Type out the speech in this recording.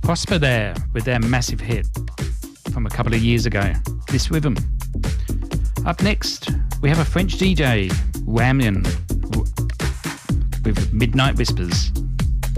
Prosper there with their massive hit from a couple of years ago, This Rhythm. Up next, we have a French DJ, Ramian, with Midnight Whispers.